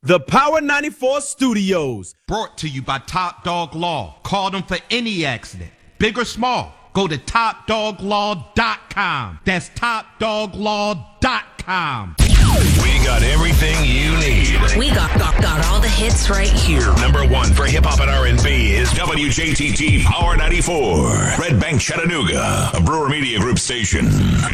The Power 94 Studios. Brought to you by Top Dog Law. Call them for any accident, big or small. Go to TopDogLaw.com. That's TopDogLaw.com. We got everything you need. We got all the hits right here. Number one for hip hop and R&B is WJTT Power 94. Red Bank, Chattanooga, a Brewer Media Group station.